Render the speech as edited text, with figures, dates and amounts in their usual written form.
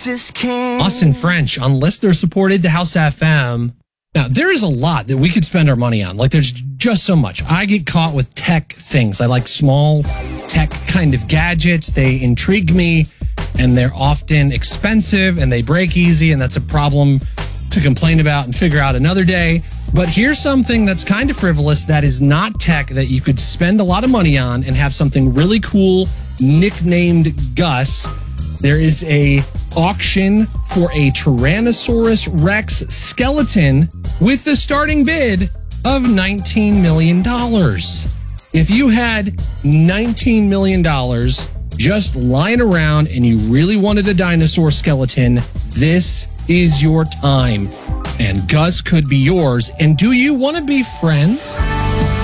Austin French on listener supported the House FM. Now, there is a lot that we could spend our money on. Like, there's just so much. I get caught with tech things. I like small tech kind of gadgets. They intrigue me, and they're often expensive, and they break easy, and that's a problem to complain about and figure out another day. But here's something that's kind of frivolous that is not tech that you could spend a lot of money on and have something really cool nicknamed Gus. There is a auction for a Tyrannosaurus Rex skeleton with the starting bid of $19 million. If you had $19 million just lying around and you really wanted a dinosaur skeleton, this is your time. And Gus could be yours. And do you want to be friends?